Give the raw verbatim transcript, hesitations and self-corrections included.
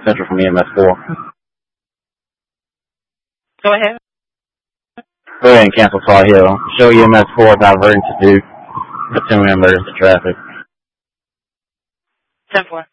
Central from E M S four. Go ahead. Go ahead and cancel Tar Heel. Show E M S four diverting to Duke. For ten minute emergency traffic. ten four.